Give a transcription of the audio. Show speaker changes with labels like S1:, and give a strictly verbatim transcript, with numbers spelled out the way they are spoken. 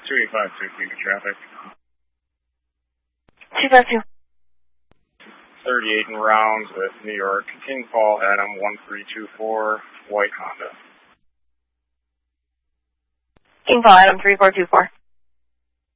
S1: two eight five two, keep traffic.
S2: two five two.
S1: thirty-eight in rounds with New York, King Paul Adam one three two four, white Honda.
S2: King Paul Adam three four two four.